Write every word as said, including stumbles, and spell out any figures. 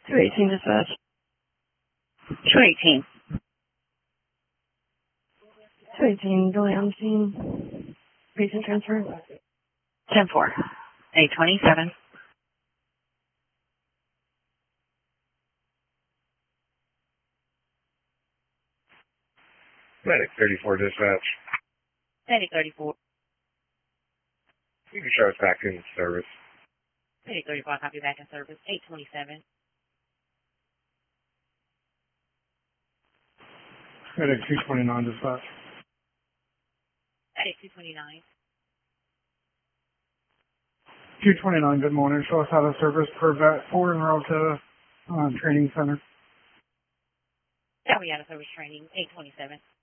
two eighteen dispatch. two eighteen. two eighteen, delay on scene. Patient transfer. ten four. eight twenty-seven. Medic thirty-four dispatch. Medic thirty-four. You can show us back in service. Medic thirty-four, copy back in service. eight twenty-seven. Medic two twenty-nine dispatch. Medic two twenty-nine. two twenty-nine, good morning. Show us how to service per vet four en route to uh, training center. Yeah, we had a service training. eight twenty-seven.